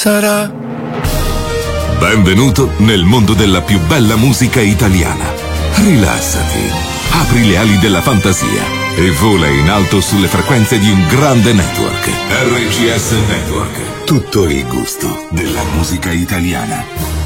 sarà. Benvenuto nel mondo della più bella musica italiana. Rilassati, apri le ali della fantasia e vola in alto sulle frequenze di un grande network. RCS Network. Tutto il gusto della musica italiana.